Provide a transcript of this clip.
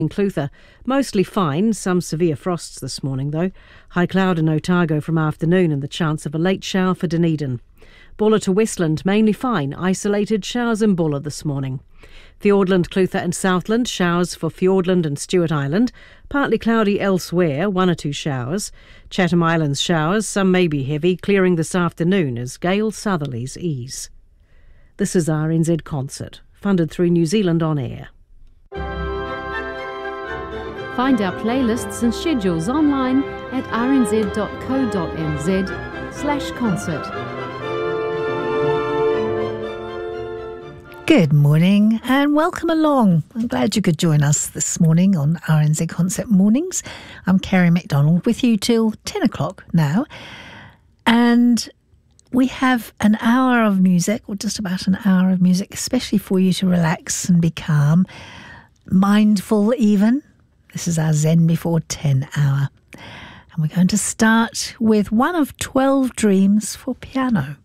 In Clutha, mostly fine, some severe frosts this morning though. High cloud in Otago from afternoon and the chance of a late shower for Dunedin. Bulla to Westland, mainly fine, isolated showers in Bulla this morning. Fiordland, Clutha and Southland, showers for Fiordland and Stewart Island. Partly cloudy elsewhere, 1 or 2 showers. Chatham Islands showers, some may be heavy, clearing this afternoon as gale southerlies ease. This is RNZ Concert, funded through New Zealand On Air. Find our playlists and schedules online at rnz.co.nz/concert. Good morning and welcome along. I'm glad you could join us this morning on RNZ Concert Mornings. I'm Kerry MacDonald with you till 10 o'clock now. And we have an hour of music, or just about an hour of music, especially for you to relax and be calm, mindful even. This is our Zen Before 10 hour. And we're going to start with one of 12 Dreams for piano.